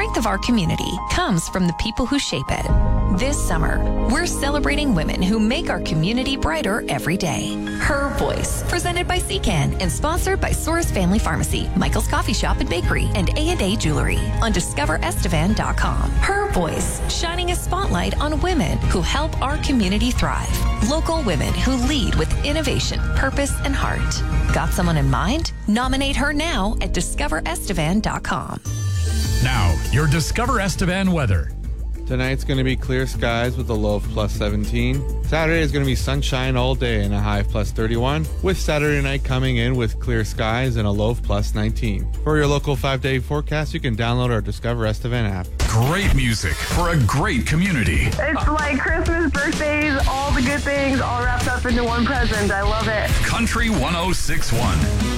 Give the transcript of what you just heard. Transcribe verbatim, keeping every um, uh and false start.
strength of our community comes from the people who shape it. This summer, we're celebrating women who make our community brighter every day. Her Voice, presented by C CAN and sponsored by Soros Family Pharmacy, Michael's Coffee Shop and Bakery, and A and A Jewelry on discover estevan dot com. Her Voice, shining a spotlight on women who help our community thrive. Local women who lead with innovation, purpose, and heart. Got someone in mind? Nominate her now at discover estevan dot com. Now, your Discover Estevan weather. Tonight's going to be clear skies with a low of plus seventeen. Saturday is going to be sunshine all day and a high of plus thirty-one, with Saturday night coming in with clear skies and a low of plus nineteen. For your local five-day forecast, you can download our Discover Estevan app. Great music for a great community. It's like Christmas, birthdays, all the good things all wrapped up into one present. I love it. Country one oh six point one.